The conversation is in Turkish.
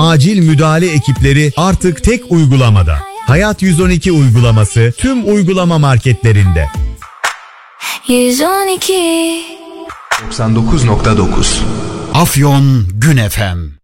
acil müdahale ekipleri artık tek uygulamada. Hayat 112 uygulaması tüm uygulama marketlerinde. 112 99.9 Afyon Gün FM.